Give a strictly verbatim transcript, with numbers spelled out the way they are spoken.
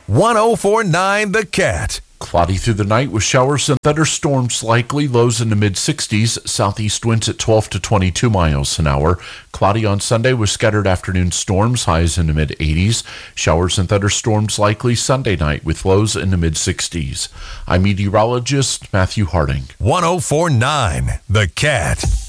one oh four point nine The Cat. Cloudy through the night with showers and thunderstorms likely. Lows in the mid-sixties. Southeast winds at twelve to twenty-two miles an hour. Cloudy on Sunday with scattered afternoon storms. Highs in the mid-eighties. Showers and thunderstorms likely Sunday night with lows in the mid-sixties. I'm meteorologist Matthew Harding. one oh four point nine The Cat.